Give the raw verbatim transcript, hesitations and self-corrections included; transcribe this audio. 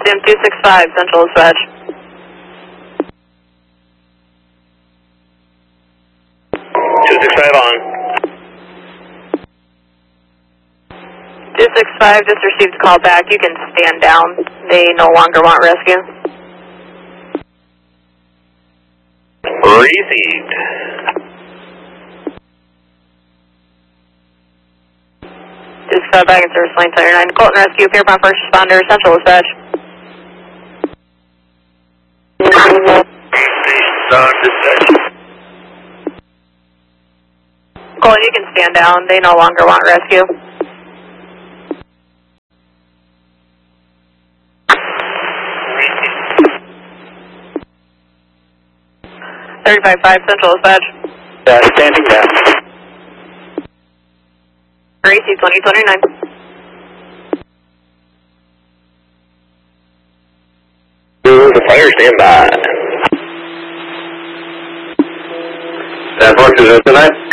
Sim two six five, Central Dispatch. two six five on. two six five just received a call back. You can stand down. They no longer want rescue. Received. two six five back in service lane Tiger nine. Colton Rescue, appear upon first responder, Central Dispatch. Colton, you can stand down. They no longer want rescue. thirty-five five, Central Dispatch. Yeah, standing down. Gracie, twenty twenty-nine. To the fire, stand by. That works, is it tonight?